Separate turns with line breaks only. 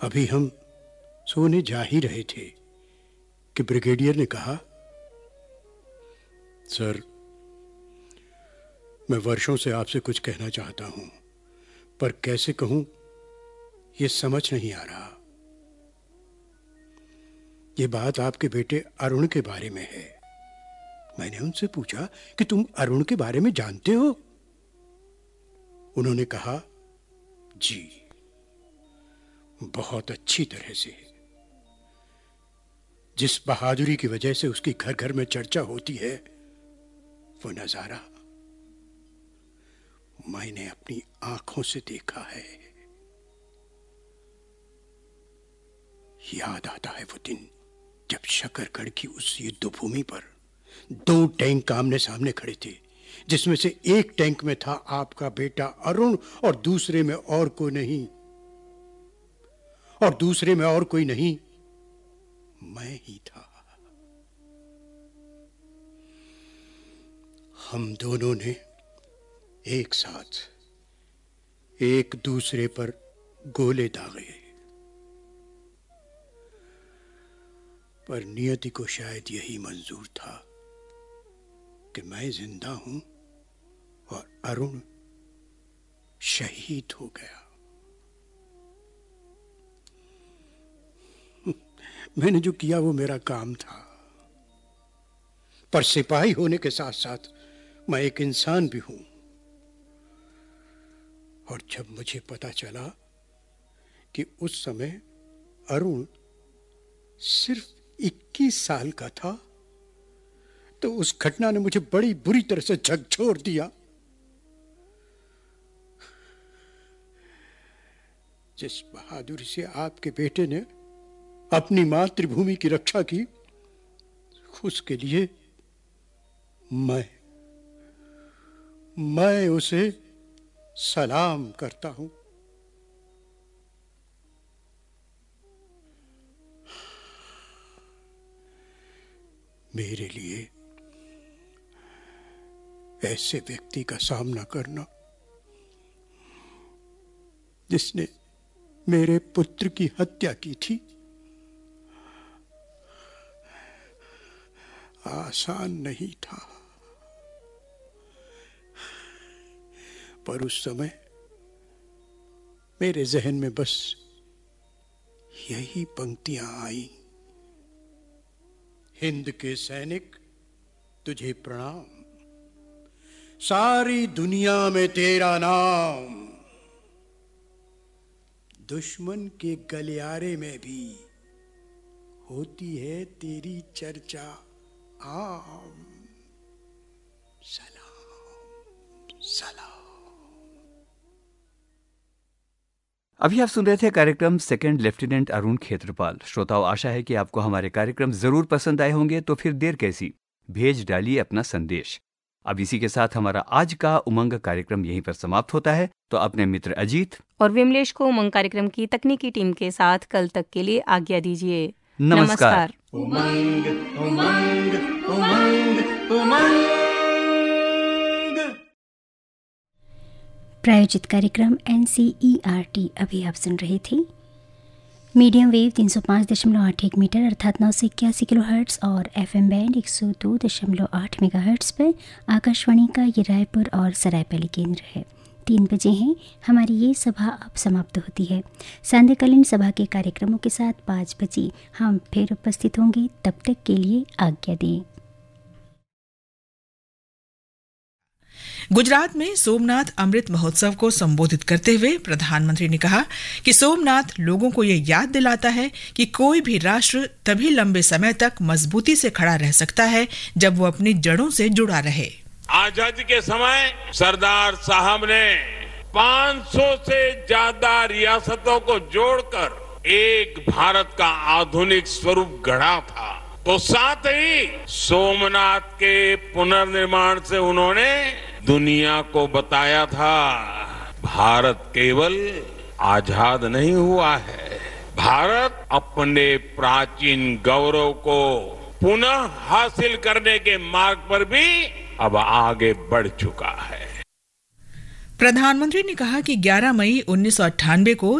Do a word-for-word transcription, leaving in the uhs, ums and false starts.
अभी हम सोने जा ही रहे थे कि ब्रिगेडियर ने कहा, सर, मैं वर्षों से आपसे कुछ कहना चाहता हूं, पर कैसे कहूं ये समझ नहीं आ रहा। ये बात आपके बेटे अरुण के बारे में है। मैंने उनसे पूछा कि तुम अरुण के बारे में जानते हो? उन्होंने कहा, जी, बहुत अच्छी तरह से। जिस बहादुरी की वजह से उसकी घर घर में चर्चा होती है, वो नजारा मैंने अपनी आंखों से देखा है। याद आता है वो दिन जब शकरगढ़ की उस युद्ध भूमि पर दो टैंक आमने सामने खड़े थे, जिसमें से एक टैंक में था आपका बेटा अरुण और दूसरे में और कोई नहीं और दूसरे में और कोई नहीं मैं ही था। हम दोनों ने एक साथ एक दूसरे पर गोले दागे, पर नियति को शायद यही मंजूर था कि मैं जिंदा हूं और अरुण शहीद हो गया। मैंने जो किया वो मेरा काम था, पर सिपाही होने के साथ साथ मैं एक इंसान भी हूं। और जब मुझे पता चला कि उस समय अरुण सिर्फ इक्कीस साल का था, तो उस घटना ने मुझे बड़ी बुरी तरह से झकझोर दिया। जिस बहादुरी से आपके बेटे ने अपनी मातृभूमि की रक्षा की, उसके लिए मैं मैं उसे सलाम करता हूं। मेरे लिए ऐसे व्यक्ति का सामना करना जिसने मेरे पुत्र की हत्या की थी, आसान नहीं था। पर उस समय मेरे जहन में बस यही पंक्तियां आई, हिंद के सैनिक तुझे प्रणाम, सारी दुनिया में तेरा नाम, दुश्मन के गलियारे में भी होती है तेरी चर्चा आम, सलाम सलाम।
अभी आप सुन रहे थे कार्यक्रम सेकंड लेफ्टिनेंट अरुण खेत्रपाल। श्रोताओं, आशा है कि आपको हमारे कार्यक्रम जरूर पसंद आए होंगे, तो फिर देर कैसी, भेज डालिए अपना संदेश। अब इसी के साथ हमारा आज का उमंग कार्यक्रम यहीं पर समाप्त होता है। तो अपने मित्र अजीत
और विमलेश को उमंग कार्यक्रम की तकनीकी टीम के साथ कल तक के लिए आज्ञा दीजिए।
नमस्कार।
उमंग उमंग उमंग उमंग।
प्रायोजित कार्यक्रम N C E R T अभी आप सुन रहे थे। मीडियम वेव तीन सौ पाँच दशमलव आठ एक मीटर अर्थात नौ सौ इक्यासी किलो हर्ट्स और एफ एम बैंड एक सौ दो दशमलव आठ मेगा हर्ट्स पर आकाशवाणी का ये रायपुर और सरायपाली केंद्र है। तीन बजे हैं, हमारी ये सभा अब समाप्त होती है। सांध्यकालीन सभा के कार्यक्रमों के साथ पाँच बजे हम फिर उपस्थित होंगे। तब तक के लिए आज्ञा दें।
गुजरात में सोमनाथ अमृत महोत्सव को संबोधित करते हुए प्रधानमंत्री ने कहा कि सोमनाथ लोगों को ये याद दिलाता है कि कोई भी राष्ट्र तभी लंबे समय तक मजबूती से खड़ा रह सकता है जब वो अपनी जड़ों से जुड़ा रहे।
आजादी के समय सरदार साहब ने पाँच सौ से ज्यादा रियासतों को जोड़कर एक भारत का आधुनिक स्वरूप गढ़ा था। तो साथ ही सोमनाथ के पुनर्निर्माण से उन्होंने दुनिया को बताया था, भारत केवल आजाद नहीं हुआ है, भारत अपने प्राचीन गौरव को पुनः हासिल करने के मार्ग पर भी अब आगे बढ़ चुका है।
प्रधानमंत्री ने कहा कि ग्यारह मई उन्नीस सौ अट्ठानवे को